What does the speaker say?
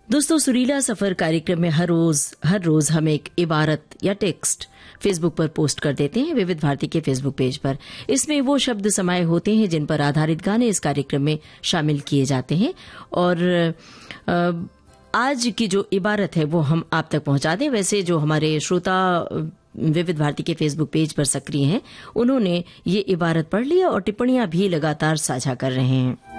दोस्तों, सुरीला सफर कार्यक्रम में हर रोज हम एक इबारत या टेक्स्ट फेसबुक पर पोस्ट कर देते हैं, विविध भारती के फेसबुक पेज पर। इसमें वो शब्द समाये होते हैं जिन पर आधारित गाने इस कार्यक्रम में शामिल किए जाते हैं। और आज की जो इबारत है वो हम आप तक पहुंचा दें। वैसे जो हमारे श्रोता विविध भारती के फेसबुक पेज पर सक्रिय हैं, उन्होंने ये इबारत पढ़ ली और टिप्पणियां भी लगातार साझा कर रहे हैं।